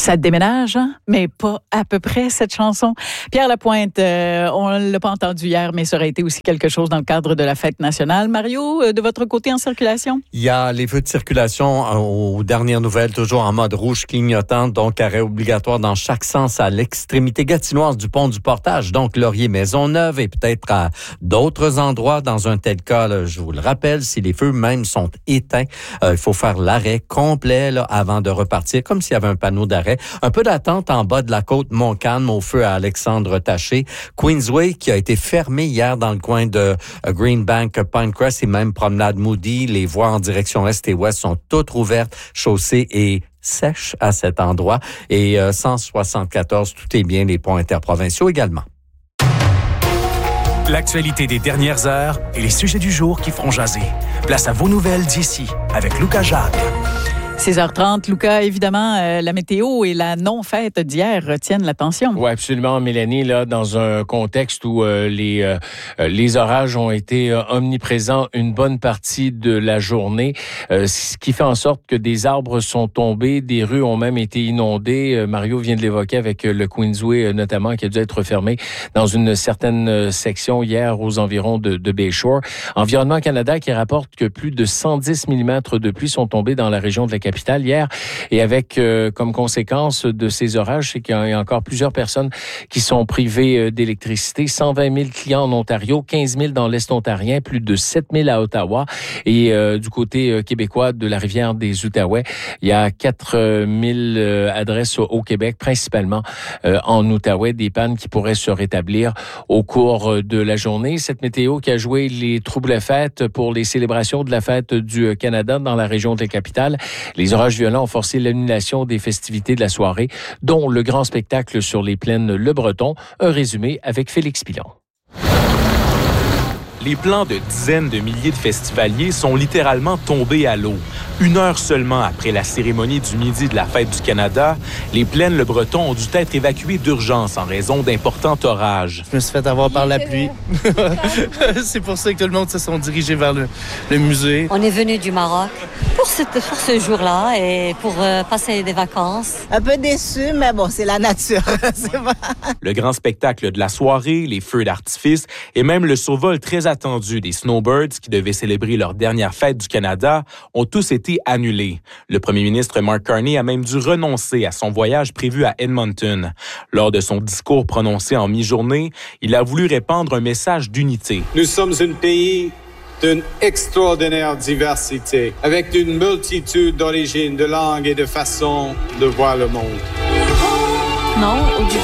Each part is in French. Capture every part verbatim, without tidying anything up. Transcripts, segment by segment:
Ça déménage, hein? Mais pas à peu près cette chanson. Pierre Lapointe, euh, on ne l'a pas entendu hier, mais ça aurait été aussi quelque chose dans le cadre de la fête nationale. Mario, euh, de votre côté en circulation? Il y a les feux de circulation euh, aux dernières nouvelles, toujours en mode rouge clignotant, donc arrêt obligatoire dans chaque sens à l'extrémité gatinoise du pont du Portage, donc Laurier-Maisonneuve et peut-être à d'autres endroits. Dans un tel cas, là, je vous le rappelle, si les feux même sont éteints, euh, il faut faire l'arrêt complet là, avant de repartir, comme s'il y avait un panneau d'arrêt. Un peu d'attente en bas de la côte Montcalm au feu à Alexandre Taché. Queensway qui a été fermé hier dans le coin de Greenbank, Pinecrest et même Promenade Moody. Les voies en direction est et ouest sont toutes ouvertes, chaussées et sèches à cet endroit. Et euh, cent soixante-quatorze, tout est bien, les ponts interprovinciaux également. L'actualité des dernières heures et les sujets du jour qui feront jaser. Place à vos nouvelles d'ici avec Lucas Jacques. six heures trente, Lucas, évidemment, euh, la météo et la non-fête d'hier retiennent l'attention. Oui, absolument, Mélanie, là, dans un contexte où euh, les euh, les orages ont été euh, omniprésents une bonne partie de la journée, euh, ce qui fait en sorte que des arbres sont tombés, des rues ont même été inondées. Euh, Mario vient de l'évoquer avec euh, le Queensway, euh, notamment, qui a dû être fermé dans une certaine euh, section hier aux environs de, de Bayshore. Environnement Canada qui rapporte que plus de cent dix millimètres de pluie sont tombés dans la région de la capitale hier, et avec euh, comme conséquence de ces orages, c'est qu'il y a encore plusieurs personnes qui sont privées euh, d'électricité. cent vingt mille clients en Ontario, quinze mille dans l'Est ontarien, plus de sept mille à Ottawa, et euh, du côté euh, québécois de la rivière des Outaouais, il y a quatre mille euh, adresses au, au Québec, principalement euh, en Outaouais, des pannes qui pourraient se rétablir au cours de la journée. Cette météo qui a joué les troubles fêtes pour les célébrations de la fête du Canada dans la région de la capitale. Les orages violents ont forcé l'annulation des festivités de la soirée, dont le grand spectacle sur les plaines Le Breton. Un résumé avec Félix Pilon. Les plans de dizaines de milliers de festivaliers sont littéralement tombés à l'eau. Une heure seulement après la cérémonie du midi de la Fête du Canada, les plaines Le Breton ont dû être évacuées d'urgence en raison d'importants orages. Je me suis fait avoir par la pluie. C'est pour ça que tout le monde se sont dirigés vers le, le musée. On est venu du Maroc pour ce, pour ce jour-là et pour euh, passer des vacances. Un peu déçu, mais bon, c'est la nature. C'est vrai. Le grand spectacle de la soirée, les feux d'artifice et même le survol très attendu des Snowbirds qui devaient célébrer leur dernière fête du Canada ont tous été annulés. Le premier ministre Mark Carney a même dû renoncer à son voyage prévu à Edmonton. Lors de son discours prononcé en mi-journée, il a voulu répandre un message d'unité. Nous sommes un pays d'une extraordinaire diversité, avec une multitude d'origines, de langues et de façons de voir le monde. Non, au début.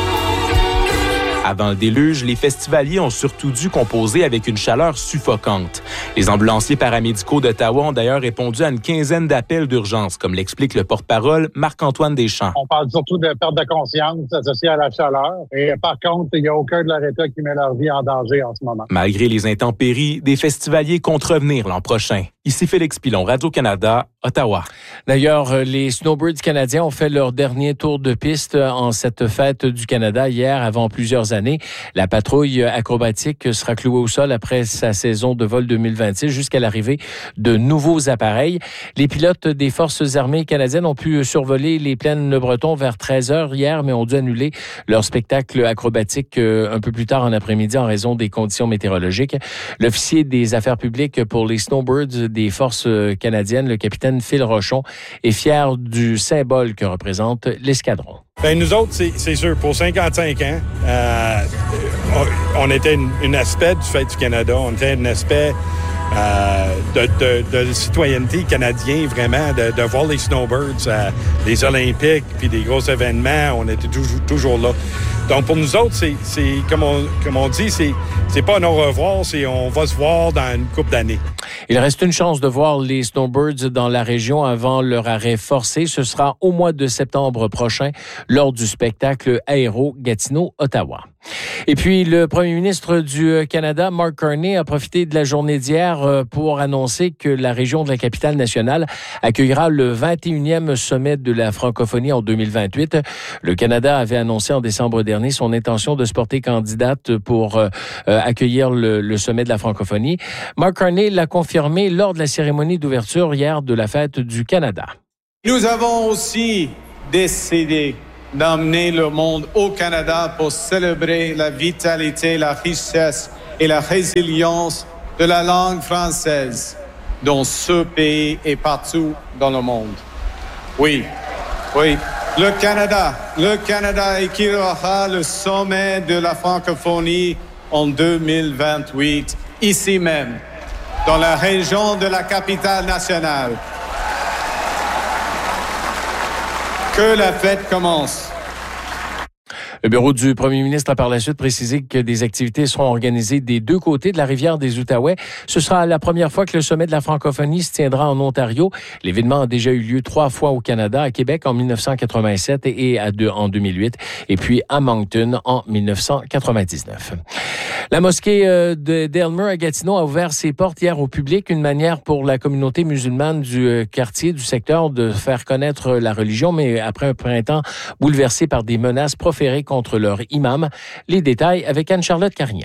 Avant le déluge, les festivaliers ont surtout dû composer avec une chaleur suffocante. Les ambulanciers paramédicaux d'Ottawa ont d'ailleurs répondu à une quinzaine d'appels d'urgence, comme l'explique le porte-parole Marc-Antoine Deschamps. On parle surtout de perte de conscience associée à la chaleur. Et par contre, il n'y a aucun de leur État qui met leur vie en danger en ce moment. Malgré les intempéries, des festivaliers comptent revenir l'an prochain. Ici Félix Pilon, Radio-Canada, Ottawa. D'ailleurs, les Snowbirds canadiens ont fait leur dernier tour de piste en cette fête du Canada hier, avant plusieurs années. La patrouille acrobatique sera clouée au sol après sa saison de vol deux mille vingt-six jusqu'à l'arrivée de nouveaux appareils. Les pilotes des forces armées canadiennes ont pu survoler les plaines Le Breton vers treize heures hier, mais ont dû annuler leur spectacle acrobatique un peu plus tard en après-midi en raison des conditions météorologiques. L'officier des affaires publiques pour les Snowbirds des forces canadiennes, le capitaine Phil Rochon, est fier du symbole que représente l'escadron. Bien, nous autres, c'est, c'est sûr, pour cinquante-cinq ans, euh, on était une, une aspect du Fête du Canada, on était un aspect euh, de, de, de citoyenneté canadien, vraiment, de, de voir les Snowbirds, euh, les Olympiques, puis des gros événements, on était toujours, toujours là. Donc, pour nous autres, c'est, c'est comme, on, comme on dit, c'est, c'est pas un au revoir, c'est on va se voir dans une couple d'années. Il reste une chance de voir les Snowbirds dans la région avant leur arrêt forcé. Ce sera au mois de septembre prochain lors du spectacle Aéro Gatineau-Ottawa. Et puis, le premier ministre du Canada, Mark Carney, a profité de la journée d'hier pour annoncer que la région de la capitale nationale accueillera le vingt et unième sommet de la francophonie en deux mille vingt-huit. Le Canada avait annoncé en décembre dernier son intention de se porter candidate pour euh, accueillir le, le sommet de la francophonie. Mark Carney l'a confirmé lors de la cérémonie d'ouverture hier de la Fête du Canada. Nous avons aussi décidé d'emmener le monde au Canada pour célébrer la vitalité, la richesse et la résilience de la langue française dans ce pays et partout dans le monde. Oui, oui, le Canada, le Canada accueillera le sommet de la francophonie en deux mille vingt-huit, ici même, dans la région de la capitale nationale. Que la fête commence. Le bureau du premier ministre a par la suite précisé que des activités seront organisées des deux côtés de la rivière des Outaouais. Ce sera la première fois que le sommet de la francophonie se tiendra en Ontario. L'événement a déjà eu lieu trois fois au Canada, à Québec en dix-neuf cent quatre-vingt-sept et à deux, en deux mille huit, et puis à Moncton en dix-neuf cent quatre-vingt-dix-neuf. La mosquée de d'Aylmer à Gatineau a ouvert ses portes hier au public, une manière pour la communauté musulmane du quartier, du secteur, de faire connaître la religion, mais après un printemps bouleversé par des menaces proférées contre leur imam. Les détails avec Anne-Charlotte Carignan.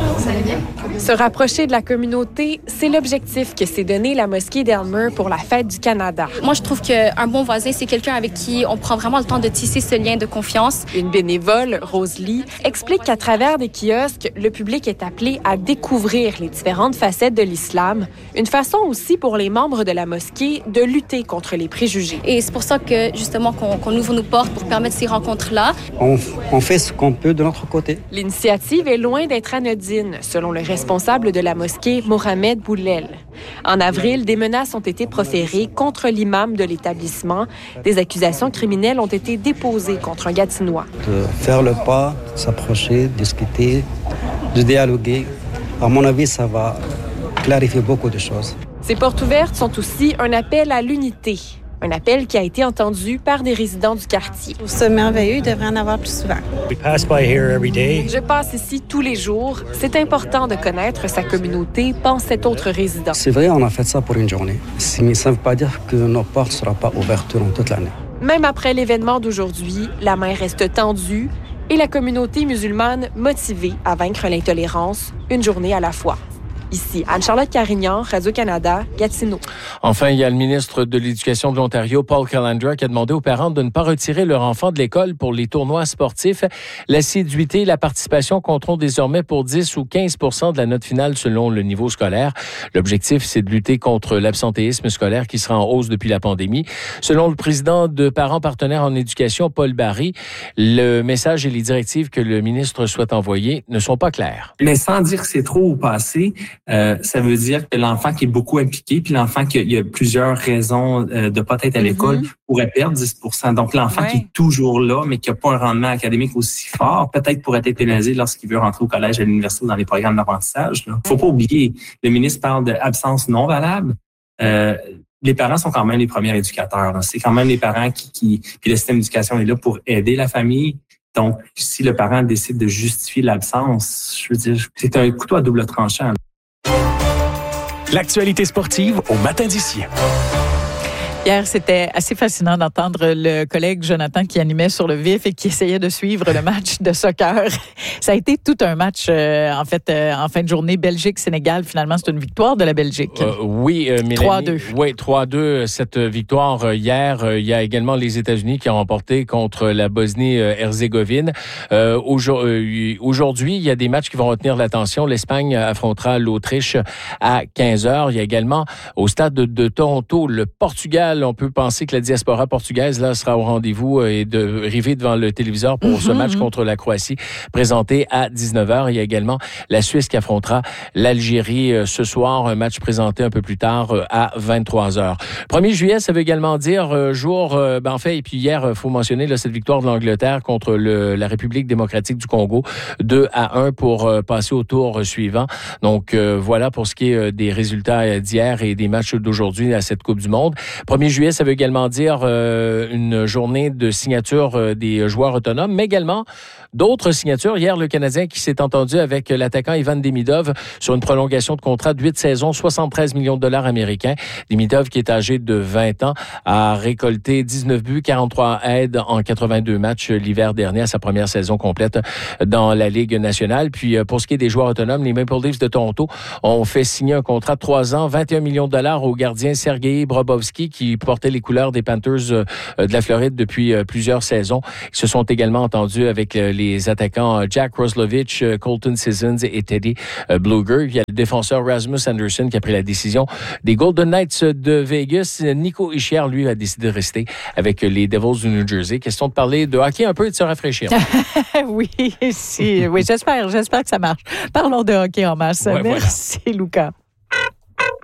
Se rapprocher de la communauté, c'est l'objectif que s'est donné la mosquée d'Aylmer pour la fête du Canada. Moi, je trouve qu'un bon voisin, c'est quelqu'un avec qui on prend vraiment le temps de tisser ce lien de confiance. Une bénévole, Rose Lee, explique qu'à travers des kiosques, le public est appelé à découvrir les différentes facettes de l'islam. Une façon aussi pour les membres de la mosquée de lutter contre les préjugés. Et c'est pour ça que, justement, qu'on, qu'on ouvre nos portes pour permettre ces rencontres-là. On, on fait ce qu'on peut de notre côté. L'initiative est loin d'être anodine, selon le responsable de la mosquée, Mohamed Boulel. En avril, des menaces ont été proférées contre l'imam de l'établissement. Des accusations criminelles ont été déposées contre un Gatinois. De faire le pas, s'approcher, discuter, de dialoguer, à mon avis, ça va clarifier beaucoup de choses. Ces portes ouvertes sont aussi un appel à l'unité. Un appel qui a été entendu par des résidents du quartier. C'est merveilleux, il devrait en avoir plus souvent. We pass by here every day. Je passe ici tous les jours. C'est important de connaître sa communauté, pense cet autre résident. C'est vrai, on a fait ça pour une journée. Mais ça ne veut pas dire que nos portes ne seront pas ouvertes durant toute l'année. Même après l'événement d'aujourd'hui, la main reste tendue et la communauté musulmane motivée à vaincre l'intolérance, une journée à la fois. Ici, Anne-Charlotte Carignan, Radio-Canada, Gatineau. Enfin, il y a le ministre de l'Éducation de l'Ontario, Paul Calandra, qui a demandé aux parents de ne pas retirer leur enfant de l'école pour les tournois sportifs. L'assiduité et la participation compteront désormais pour dix ou quinze pour cent de la note finale selon le niveau scolaire. L'objectif, c'est de lutter contre l'absentéisme scolaire qui sera en hausse depuis la pandémie. Selon le président de Parents partenaires en éducation, Paul Barry, le message et les directives que le ministre souhaite envoyer ne sont pas clairs. Mais sans dire que c'est trop ou pas assez, Euh, ça veut dire que l'enfant qui est beaucoup impliqué, puis l'enfant qui a, il y a plusieurs raisons euh, de pas être à l'école, mm-hmm. pourrait perdre dix pour cent. Donc, l'enfant ouais. qui est toujours là, mais qui n'a pas un rendement académique aussi fort, peut-être pourrait être pénalisé lorsqu'il veut rentrer au collège, à l'université, dans les programmes d'apprentissage. Il ne faut pas oublier, le ministre parle d'absence non valable. Euh, les parents sont quand même les premiers éducateurs. Là. C'est quand même les parents qui, qui... Puis le système d'éducation est là pour aider la famille. Donc, si le parent décide de justifier l'absence, je veux dire, c'est un couteau à double tranchant. Là. L'actualité sportive au matin d'ici. Hier, c'était assez fascinant d'entendre le collègue Jonathan qui animait sur le vif et qui essayait de suivre le match de soccer. Ça a été tout un match, euh, en fait, euh, en fin de journée, Belgique-Sénégal. Finalement, c'est une victoire de la Belgique. Euh, oui, euh, Mélanie. trois à deux. Oui, trois à deux, cette victoire euh, hier. Euh, il y a également les États-Unis qui ont remporté contre la Bosnie-Herzégovine. Euh, aujourd'hui, aujourd'hui, il y a des matchs qui vont retenir l'attention. L'Espagne affrontera l'Autriche à quinze heures. Il y a également, au stade de, de Toronto, le Portugal. On peut penser que la diaspora portugaise là sera au rendez-vous et de arriver devant le téléviseur pour mm-hmm. ce match contre la Croatie présenté à dix-neuf heures. Il y a également la Suisse qui affrontera l'Algérie ce soir, un match présenté un peu plus tard à vingt-trois heures. premier juillet, ça veut également dire jour, ben en fait, et puis hier, il faut mentionner là, cette victoire de l'Angleterre contre le, la République démocratique du Congo, deux à un pour passer au tour suivant. Donc euh, voilà pour ce qui est des résultats d'hier et des matchs d'aujourd'hui à cette Coupe du Monde. premier juillet, ça veut également dire euh, une journée de signature euh, des joueurs autonomes, mais également d'autres signatures. Hier, le Canadien qui s'est entendu avec l'attaquant Ivan Demidov sur une prolongation de contrat de huit saisons, soixante-treize millions de dollars américains. Demidov, qui est âgé de vingt ans, a récolté dix-neuf buts, quarante-trois aides en quatre-vingt-deux matchs l'hiver dernier à sa première saison complète dans la Ligue nationale. Puis, pour ce qui est des joueurs autonomes, les Maple Leafs de Toronto ont fait signer un contrat de trois ans, vingt et un millions de dollars au gardien Sergei Bobrovsky, qui qui portait les couleurs des Panthers euh, de la Floride depuis euh, plusieurs saisons. Ils se sont également entendus avec euh, les attaquants Jack Roslovich, euh, Colton Sissons et Teddy euh, Blueger. Il y a le défenseur Rasmus Anderson qui a pris la décision des Golden Knights de Vegas. Nico Hischier, lui, a décidé de rester avec les Devils du New Jersey. Question de parler de hockey un peu et de se rafraîchir. oui, si, oui, j'espère, j'espère que ça marche. Parlons de hockey en masse. Ouais, Merci, voilà. Lucas.